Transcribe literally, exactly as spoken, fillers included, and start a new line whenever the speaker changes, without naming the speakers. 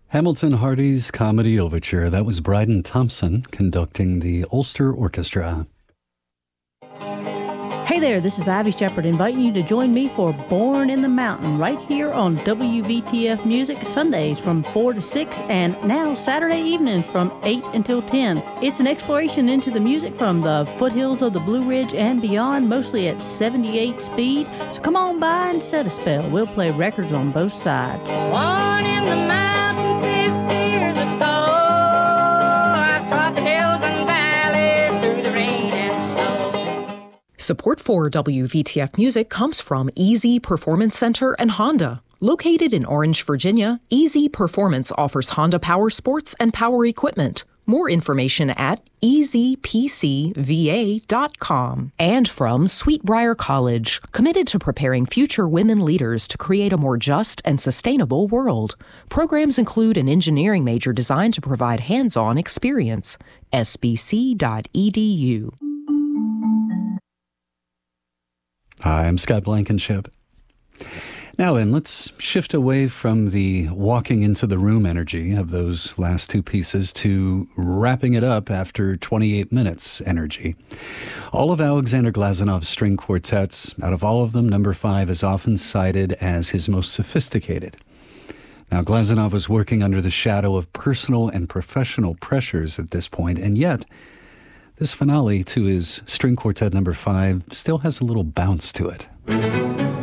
Hamilton Hardy's Comedy Overture. That was Bryden Thompson conducting the Ulster Orchestra.
Hey there, this is Ivy Shepherd inviting you to join me for Born in the Mountain right here on W V T F Music, Sundays from four to six and now Saturday evenings from eight until ten. It's an exploration into the music from the foothills of the Blue Ridge and beyond, mostly at seventy-eight speed. So come on by and set a spell. We'll play records on both sides.
Born in the mountain fifty years ago, I've trod the hills and valleys through the rain and snow.
Support for W V T F Music comes from Easy Performance Center and Honda. Located in Orange, Virginia, Easy Performance offers Honda power sports and power equipment. More information at easy p c v a dot com. And from Sweetbriar College, committed to preparing future women leaders to create a more just and sustainable world. Programs include an engineering major designed to provide hands-on experience. s b c dot e d u.
Hi, I'm Scott Blankenship. Now then, let's shift away from the walking into the room energy of those last two pieces to wrapping it up after twenty-eight minutes energy. All of Alexander Glazenov's string quartets, out of all of them, number five is often cited as his most sophisticated. Now, Glazunov was working under the shadow of personal and professional pressures at this point, and yet this finale to his string quartet number five still has a little bounce to it.